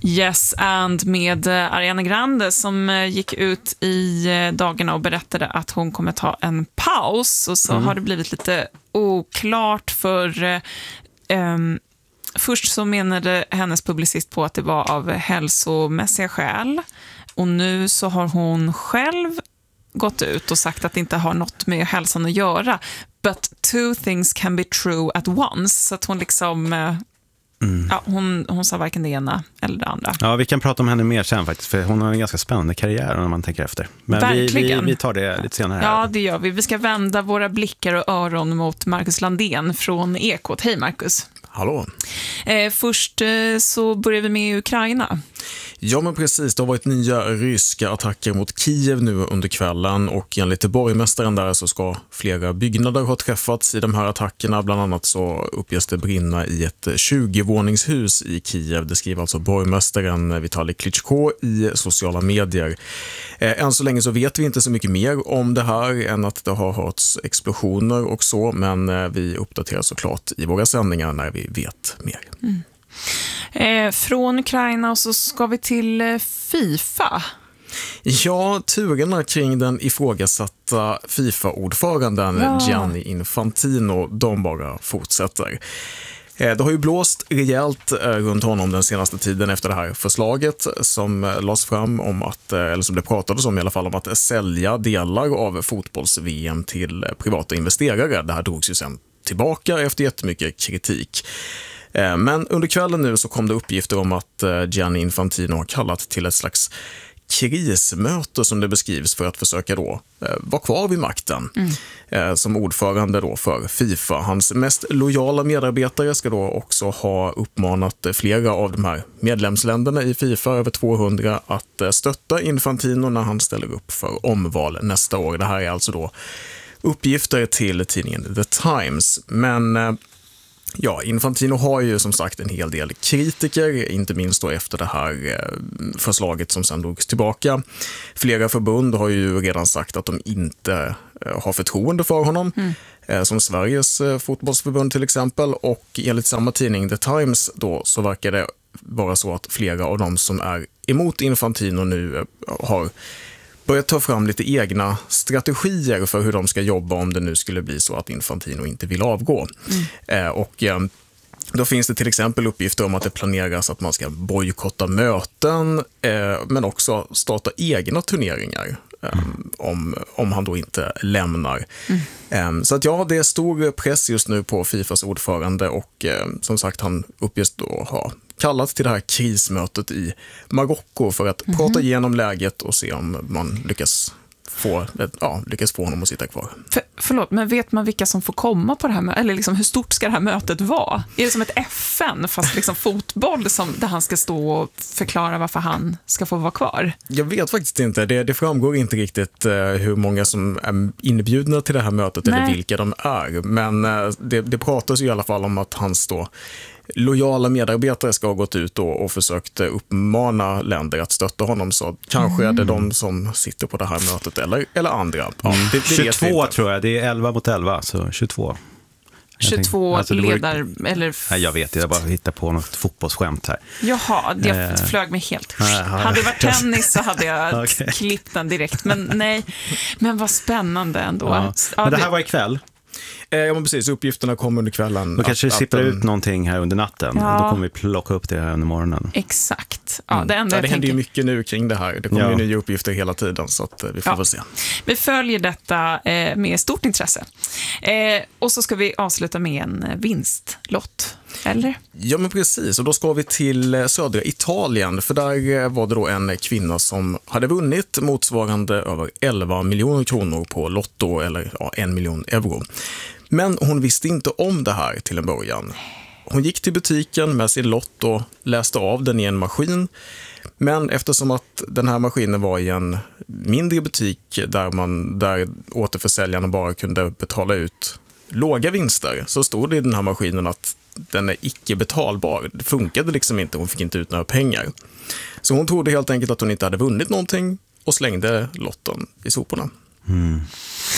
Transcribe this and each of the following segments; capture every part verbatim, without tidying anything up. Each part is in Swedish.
Yes, and med Ariana Grande som gick ut i dagarna och berättade att hon kommer ta en paus. Och så mm. har det blivit lite oklart för... Um, först så menade hennes publicist på att det var av hälsomässiga skäl. Och nu så har hon själv gått ut och sagt att det inte har något med hälsan att göra. But two things can be true at once. Så att hon liksom... Mm. Ja, hon, hon sa varken det ena eller det andra. Ja, vi kan prata om henne mer sen faktiskt, för hon har en ganska spännande karriär när man tänker efter. Men vi, vi, vi tar det lite senare här. Ja, det gör vi. Vi ska vända våra blickar och öron mot Marcus Landén från Ekot. Hej Marcus. Hallå. Eh, först eh, så börjar vi med Ukraina. Ja, men precis. Det har varit nya ryska attacker mot Kiev nu under kvällen, och enligt borgmästaren där så ska flera byggnader ha träffats i de här attackerna. Bland annat så uppges det brinna i ett tjugo-våningshus i Kiev. Det skriver alltså borgmästaren Vitali Klitschko i sociala medier. Eh, än så länge så vet vi inte så mycket mer om det här än att det har hörts explosioner och så, men eh, vi uppdaterar såklart i våra sändningar när vi vet mer. Mm. Eh, från Ukraina och så ska vi till eh, FIFA. Ja, turerna kring den ifrågasatta FIFA-ordföranden ja. Gianni Infantino, de bara fortsätter. Eh, det har ju blåst rejält eh, runt honom den senaste tiden efter det här förslaget som eh, lades fram om att, eh, eller som det pratades om i alla fall, om att sälja delar av fotbolls-V M till eh, privata investerare. Det här drogs ju sen tillbaka efter jättemycket kritik. Men under kvällen nu så kom det uppgifter om att Gianni Infantino har kallat till ett slags krismöte som det beskrivs för att försöka då vara kvar vid makten mm. som ordförande då för FIFA. Hans mest lojala medarbetare ska då också ha uppmanat flera av de här medlemsländerna i FIFA, över tvåhundra, att stötta Infantino när han ställer upp för omval nästa år. Det här är alltså då uppgifter till tidningen The Times. Men ja, Infantino har ju som sagt en hel del kritiker, inte minst då efter det här förslaget som sedan drogs tillbaka. Flera förbund har ju redan sagt att de inte har förtroende för honom, mm. som Sveriges fotbollsförbund till exempel. Och enligt samma tidning The Times då så verkar det vara så att flera av dem som är emot Infantino nu har börjat ta fram lite egna strategier för hur de ska jobba om det nu skulle bli så att Infantino inte vill avgå. Mm. Eh, och eh, då finns det till exempel uppgifter om att det planeras att man ska bojkotta möten eh, men också starta egna turneringar eh, mm. om, om han då inte lämnar. Mm. Eh, så att ja, det är stor press just nu på FIFAs ordförande, och eh, som sagt, han uppges då ha kallat till det här krismötet i Marocko för att mm-hmm. prata igenom läget och se om man lyckas få, ja, lyckas få honom att sitta kvar. För, förlåt, men vet man vilka som får komma på det här mötet? Eller liksom, hur stort ska det här mötet vara? Är det som ett F N fast liksom fotboll som, där han ska stå och förklara varför han ska få vara kvar? Jag vet faktiskt inte. Det, det framgår inte riktigt uh, hur många som är inbjudna till det här mötet. Nej. Eller vilka de är. Men uh, det, det pratas ju i alla fall om att hans då lojala medarbetare ska ha gått ut och, och försökt uppmana länder att stötta honom, så kanske mm. är det de som sitter på det här mötet eller, eller andra. Ja, mm. det, det tjugotvå tror jag, det är elva mot elva, så tjugotvå. tjugotvå alltså, ledar var... eller... Nej, jag vet, jag bara hittar på något fotbollsskämt här. Jaha, det eh... flög mig helt. Hade det varit tennis så hade jag okay. klippt den direkt, men nej. Men vad spännande ändå. Ja. Ja, men det här var ikväll. Ja, men precis. Uppgifterna kommer under kvällen. Då kanske det sipprar ut um... någonting här under natten. Ja. Då kommer vi plocka upp det här under morgonen. Exakt. Ja, det enda mm. ja, det jag händer tänker... ju mycket nu kring det här. Det kommer ja. ju nya uppgifter hela tiden, så att vi får ja. väl se. Vi följer detta eh, med stort intresse. Eh, och så ska vi avsluta med en vinstlott. Eller? Ja, men precis. Och då ska vi till södra Italien. För där var det då en kvinna som hade vunnit motsvarande över elva miljoner kronor på Lotto, eller ja, en miljon euro. Men hon visste inte om det här till en början. Hon gick till butiken med sin lott och läste av den i en maskin. Men eftersom att den här maskinen var i en mindre butik där, man, där återförsäljarna bara kunde betala ut låga vinster, så stod det i den här maskinen att den är icke betalbar. Det funkade liksom inte, hon fick inte ut några pengar. Så hon trodde helt enkelt att hon inte hade vunnit någonting och slängde lotten i soporna. Mm.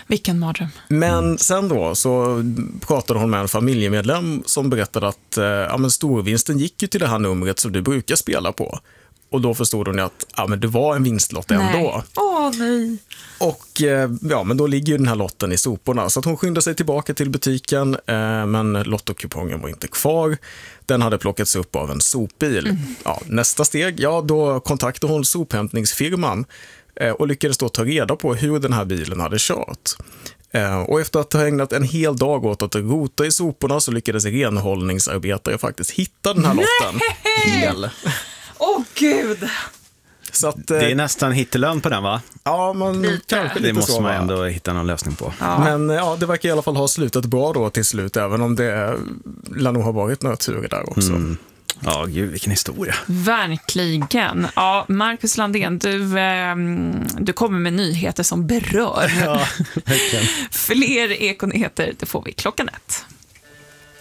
Vilken mardröm. Men sen då så pratade hon med en familjemedlem som berättade att eh, ja, men storvinsten gick ju till det här numret som du brukar spela på. Och då förstod hon att ja, men det var en vinstlott ändå. Åh, nej. Och eh, ja, men då ligger ju den här lotten i soporna. Så att hon skyndade sig tillbaka till butiken, eh, men lottokupongen var inte kvar. Den hade plockats upp av en sopbil. Mm. Ja, nästa steg, ja då kontaktade hon sophämtningsfirman eh, och lyckades då ta reda på hur den här bilen hade kört. Eh, och efter att ha ägnat en hel dag åt att rota i soporna så lyckades renhållningsarbetare faktiskt hitta den här lotten. Hel. Åh, gud! Så att, det är nästan hittelön på den, va? Ja, man lite. kanske lite Det måste så, man va? ändå hitta någon lösning på. Ja. Men ja, det verkar i alla fall ha slutat bra då till slut, även om det lär nog ha varit några turer där också. Mm. Ja, gud, vilken historia. Verkligen. Ja, Marcus Landén, du, eh, du kommer med nyheter som berör. Ja, verkligen. Fler ekonyheter, det får vi klockan ett.